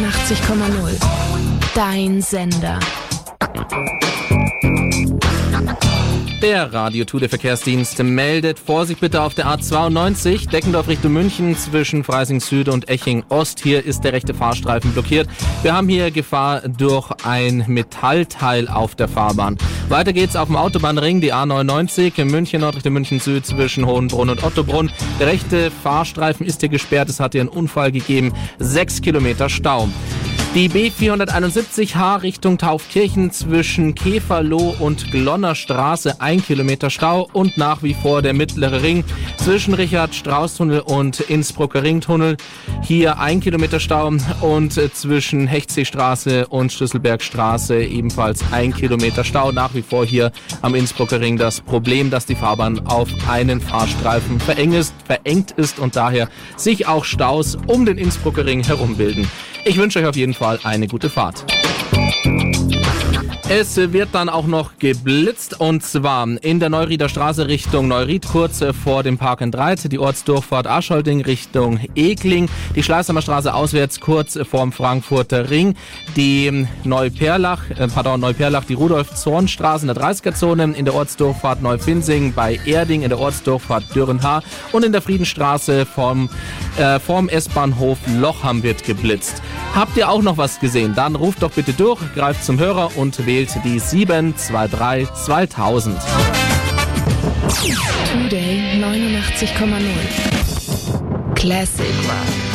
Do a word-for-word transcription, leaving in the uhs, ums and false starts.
neunundachtzig Komma null. Dein Sender. Der Radio-Tude Verkehrsdienst meldet Vorsicht bitte auf der A zweiundneunzig, Deckendorf Richtung München zwischen Freising Süd und Eching Ost. Hier ist der rechte Fahrstreifen blockiert. Wir haben hier Gefahr durch ein Metallteil auf der Fahrbahn. Weiter geht's auf dem Autobahnring, die A neunundneunzig, München Nord Richtung München Süd zwischen Hohenbrunn und Ottobrunn. Der rechte Fahrstreifen ist hier gesperrt, es hat hier einen Unfall gegeben, sechs Kilometer Stau. Die B vierhunderteinundsiebzig H Richtung Taufkirchen zwischen Käferloh und Glonnerstraße, ein Kilometer Stau und nach wie vor der mittlere Ring zwischen Richard-Strauß-Tunnel und Innsbrucker Ringtunnel. Hier ein Kilometer Stau und zwischen Hechtsee-Straße und Schlüsselbergstraße ebenfalls ein Kilometer Stau. Nach wie vor hier am Innsbrucker Ring das Problem, dass die Fahrbahn auf einen Fahrstreifen verengt ist, verengt ist und daher sich auch Staus um den Innsbrucker Ring herum bilden. Ich wünsche euch auf jeden Fall eine gute Fahrt. Es wird dann auch noch geblitzt und zwar in der Neurieder Straße Richtung Neuried, kurz vor dem Park and Ride, die Ortsdurchfahrt Ascholting Richtung Ekling, die Schleißheimer Straße auswärts kurz vorm Frankfurter Ring, die Neuperlach, äh, pardon, Neuperlach, die Rudolf-Zorn-Straße in der dreißiger-Zone, in der Ortsdurchfahrt Neufinzing bei Erding, in der Ortsdurchfahrt Dürrenhaar und in der Friedenstraße vom, äh, vom S-Bahnhof Lochham wird geblitzt. Habt ihr auch noch was gesehen? Dann ruft doch bitte durch, greift zum Hörer und wählt die sieben zwei drei zweitausend. Today neunundachtzig Komma null. Classic Rock.